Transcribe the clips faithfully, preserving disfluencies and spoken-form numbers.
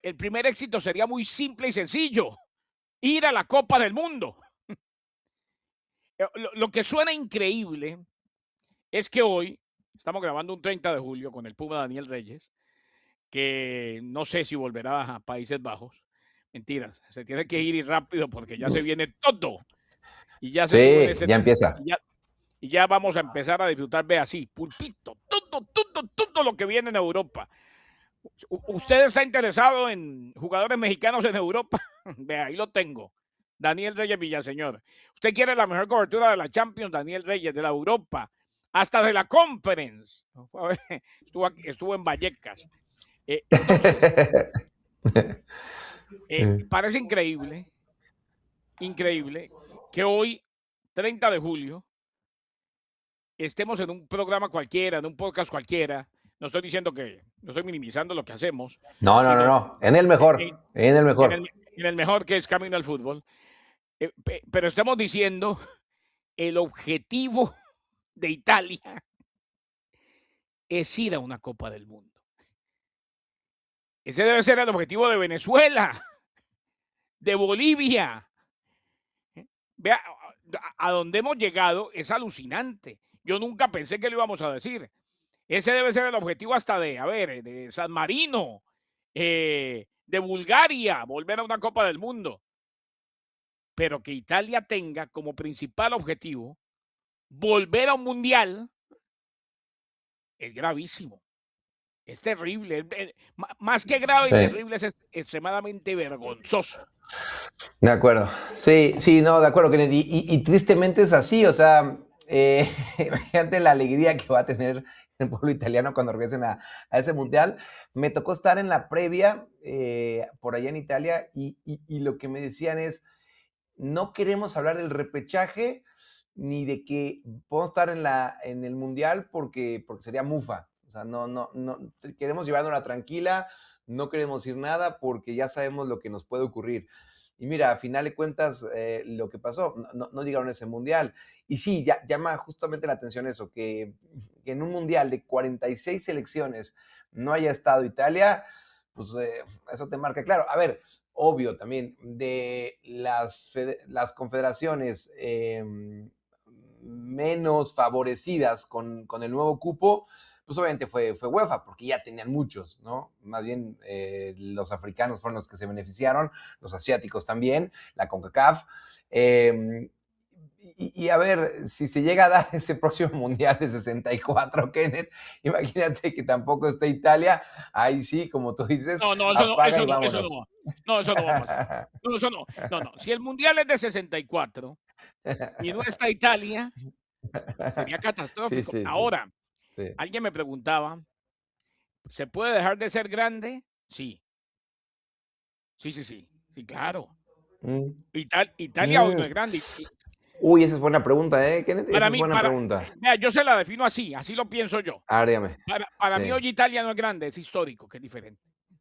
el primer éxito sería muy simple y sencillo, ir a la Copa del Mundo. Lo, lo que suena increíble es que hoy, estamos grabando un treinta de julio con el Puma Daniel Reyes, que no sé si volverá a Países Bajos. Mentiras, se tiene que ir y rápido porque ya se viene todo. Y ya se sube en Sí, ese... ya empieza. Y ya, y ya vamos a empezar a disfrutar, ve así, pulpito, todo, todo, todo lo que viene en Europa. ¿Usted está interesado en jugadores mexicanos en Europa? Ve, ahí lo tengo. Daniel Reyes Villaseñor. ¿Usted quiere la mejor cobertura de la Champions? Daniel Reyes, de la Europa, hasta de la Conference. Estuvo, aquí, estuvo en Vallecas. Eh, entonces, eh, parece increíble, increíble que hoy, treinta de julio, estemos en un programa cualquiera, en un podcast cualquiera. No estoy diciendo que, no estoy minimizando lo que hacemos. No, no, no, no. En el mejor. En, en el mejor. En el, en el mejor, que es Camino al Fútbol. Eh, pero estamos diciendo el objetivo de Italia es ir a una Copa del Mundo. Ese debe ser el objetivo de Venezuela, de Bolivia. Vea, a, a donde hemos llegado es alucinante. Yo nunca pensé que lo íbamos a decir. Ese debe ser el objetivo hasta de, a ver, de San Marino, eh, de Bulgaria, volver a una Copa del Mundo. Pero que Italia tenga como principal objetivo volver a un mundial es gravísimo. Es terrible. Es, es, más que grave sí. y terrible, es extremadamente vergonzoso. De acuerdo. Sí, sí, no, de acuerdo, Kennedy. Y, y, y tristemente es así. O sea, eh, imagínate la alegría que va a tener el pueblo italiano cuando regresen a, a ese mundial. Me tocó estar en la previa eh, por allá en Italia y, y, y lo que me decían es, no queremos hablar del repechaje ni de que podemos estar en, la, en el mundial porque, porque sería mufa. O sea, no, no, no, queremos llevárnosla tranquila, no queremos decir nada porque ya sabemos lo que nos puede ocurrir. Y mira, a final de cuentas, eh, lo que pasó, no, no, no llegaron a ese mundial. Y sí, ya, llama justamente la atención eso, que, que en un mundial de cuarenta y seis selecciones no haya estado Italia, pues eh, eso te marca claro. A ver, obvio también, de las, las confederaciones eh, menos favorecidas con, con el nuevo cupo, pues obviamente fue, fue UEFA, porque ya tenían muchos, ¿no? Más bien eh, los africanos fueron los que se beneficiaron, los asiáticos también, la CONCACAF. Eh, y, y a ver, si se llega a dar ese próximo Mundial de sesenta y cuatro, Kenneth, imagínate que tampoco esté Italia, ahí sí, como tú dices. No, no, eso no, eso no, eso no, no, eso no va a pasar. No, eso no, no, no. Si el Mundial es de sesenta y cuatro y no está Italia, sería catastrófico. Sí, sí, Ahora, sí. Sí. Alguien me preguntaba, ¿se puede dejar de ser grande? Sí. Sí, sí, sí. Sí, claro. Mm. Ital Italia mm. hoy no es grande. Uy, esa es buena pregunta, ¿eh, Kenneth? Para esa mí, es buena para, pregunta. Mira, yo se la defino así, así lo pienso yo. Ah, dígame. Para, para sí. mí hoy Italia no es grande, es histórico, que es diferente.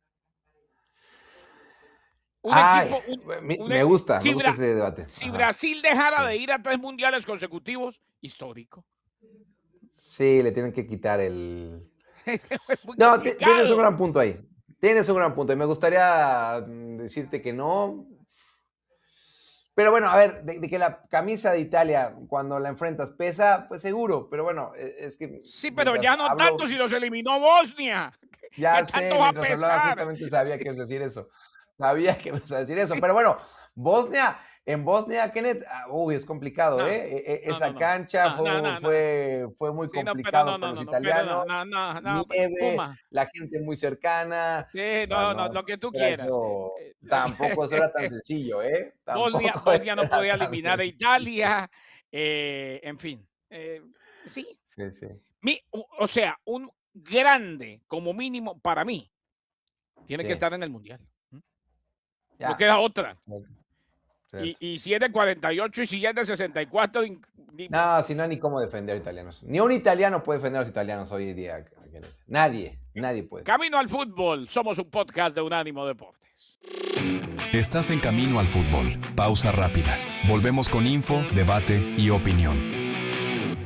Un Ay, equipo, un, me, un, me gusta, si me gusta ese debate. Si Ajá. Brasil dejara sí. de ir a tres mundiales consecutivos, histórico. Sí, le tienen que quitar el... no, tienes un gran punto ahí. Tienes un gran punto. Y me gustaría decirte que no. Pero bueno, a ver, de, de que la camisa de Italia, cuando la enfrentas, pesa, pues seguro. Pero bueno, es que... Sí, pero ya no hablo, tanto si los eliminó Bosnia. Ya sé, mientras hablaba justamente sabía que es decir eso. Sabía que ibas a decir eso. Pero bueno, Bosnia... En Bosnia, Kenneth, uy, es complicado, no, ¿eh? No, Esa no, cancha no, fue, no, no, fue, fue muy sí, complicado para los italianos. No, no, no, Nieve, Puma. La gente muy cercana. Sí, no, no, lo que tú quieras. Eso, tampoco eso era tan sencillo, ¿eh? Bosnia, Bosnia no podía eliminar a Italia. Eh, en fin, eh, sí. Sí, sí. Mi, o sea, un grande, como mínimo, para mí, tiene sí. que estar en el Mundial. Ya. No queda otra. Y, y si es de cuarenta y ocho y si es de sesenta y cuatro. Ni... No, si no hay ni cómo defender italianos. Ni un italiano puede defender a los italianos hoy en día. Nadie, nadie puede. Camino al Fútbol. Somos un podcast de Unánimo Deportes. Estás en Camino al Fútbol. Pausa rápida. Volvemos con info, debate y opinión.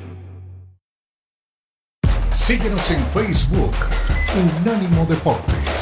Síguenos en Facebook. Unánimo Deportes.